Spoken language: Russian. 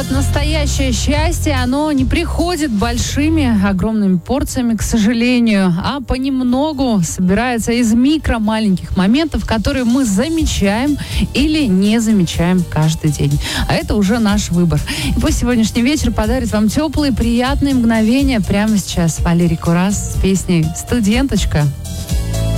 вот настоящее счастье, оно не приходит большими, огромными порциями, к сожалению, а понемногу собирается из маленьких моментов, которые мы замечаем или не замечаем каждый день. А это уже наш выбор. И пусть сегодняшний вечер подарит вам теплые, приятные мгновения. Прямо сейчас Валерий Курас с песней «Студенточка».